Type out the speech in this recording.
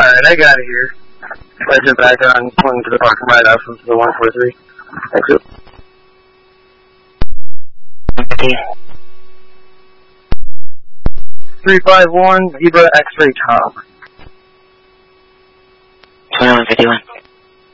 Alright, I got it here. Legend back on, swing to the parking right off of the 143. Thank you. 351, Zebra X-Ray Tom. 2151.